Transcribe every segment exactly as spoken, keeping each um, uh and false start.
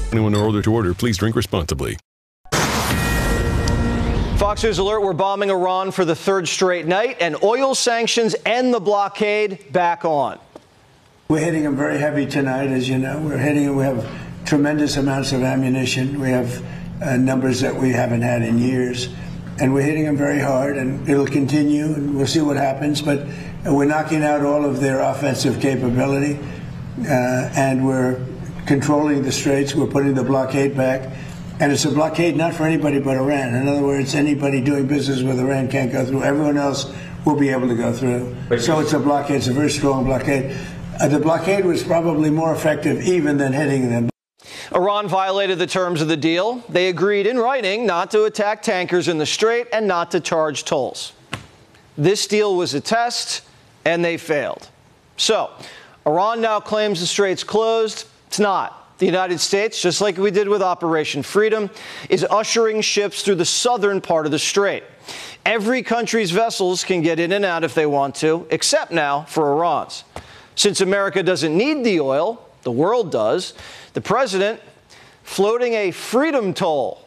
Anyone in order to order, please drink responsibly. Fox News Alert, we're bombing Iran for the third straight night, and oil sanctions and the blockade back on. We're hitting them very heavy tonight, as you know. We're hitting them. We have tremendous amounts of ammunition. We have uh, numbers that we haven't had in years. And we're hitting them very hard, and it'll continue, and we'll see what happens. But we're knocking out all of their offensive capability, uh, and we're controlling the straits. We're putting the blockade back. And it's a blockade not for anybody but Iran. In other words, anybody doing business with Iran can't go through. Everyone else will be able to go through. So it's a blockade. It's a very strong blockade. Uh, the blockade was probably more effective even than hitting them. Iran violated the terms of the deal. They agreed in writing not to attack tankers in the Strait and not to charge tolls. This deal was a test, and they failed. So, Iran now claims the Strait's closed. It's not. The United States, just like we did with Operation Freedom, is ushering ships through the southern part of the Strait. Every country's vessels can get in and out if they want to, except now for Iran's. Since America doesn't need the oil, the world does, the president floating a freedom toll.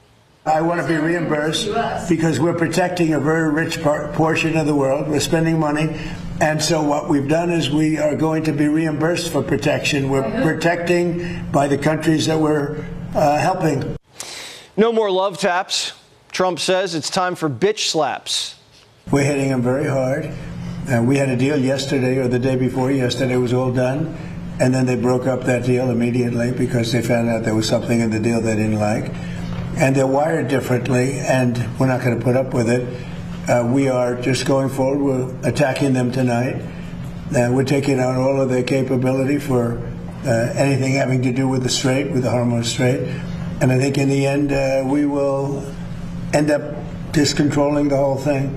I want to be reimbursed because we're protecting a very rich part, portion of the world. We're spending money. And so what we've done is we are going to be reimbursed for protection. We're protecting by the countries that we're uh, helping. No more love taps. Trump says it's time for bitch slaps. We're hitting them very hard. Uh, we had a deal yesterday or the day before yesterday. It was all done. And then they broke up that deal immediately because they found out there was something in the deal they didn't like. And they're wired differently, and we're not going to put up with it. Uh, we are just going forward. We're attacking them tonight. Uh, we're taking out all of their capability for uh, anything having to do with the Strait, with the Hormuz Strait. And I think in the end, uh, we will end up just controlling the whole thing.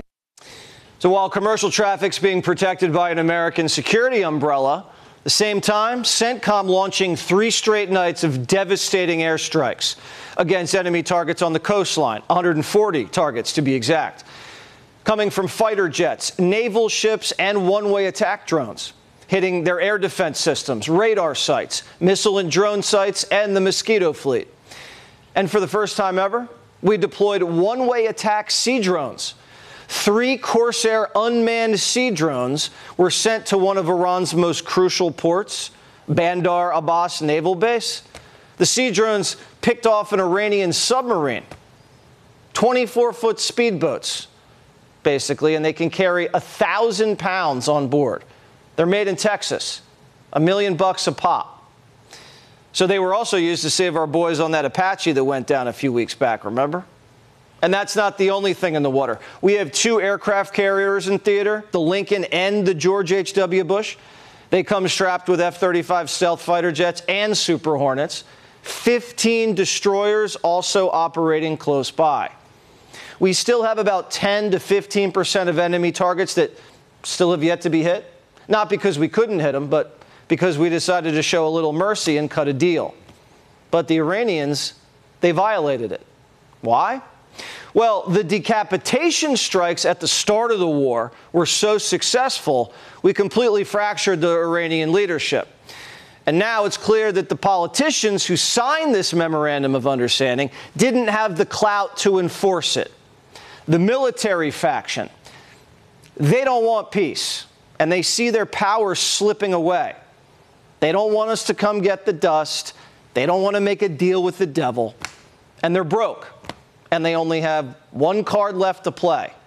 So while commercial traffic's being protected by an American security umbrella, at the same time, CENTCOM launching three straight nights of devastating airstrikes against enemy targets on the coastline, one hundred forty targets to be exact, coming from fighter jets, naval ships, and one-way attack drones, hitting their air defense systems, radar sites, missile and drone sites, and the Mosquito fleet. And for the first time ever, we deployed one-way attack sea drones. Three Corsair unmanned sea drones were sent to one of Iran's most crucial ports, Bandar Abbas Naval Base. The sea drones picked off an Iranian submarine, twenty-four foot speedboats, basically, and they can carry a thousand pounds on board. They're made in Texas, a million bucks a pop. So they were also used to save our boys on that Apache that went down a few weeks back, remember? And that's not the only thing in the water. We have two aircraft carriers in theater, the Lincoln and the George H W Bush. They come strapped with F thirty-five stealth fighter jets and Super Hornets. fifteen destroyers also operating close by. We still have about ten to fifteen percent of enemy targets that still have yet to be hit. Not because we couldn't hit them, but because we decided to show a little mercy and cut a deal. But the Iranians, they violated it. Why? Well, the decapitation strikes at the start of the war were so successful, we completely fractured the Iranian leadership. And now it's clear that the politicians who signed this memorandum of understanding didn't have the clout to enforce it. The military faction, they don't want peace, and they see their power slipping away. They don't want us to come get the dust. They don't want to make a deal with the devil. And they're broke. And they only have one card left to play.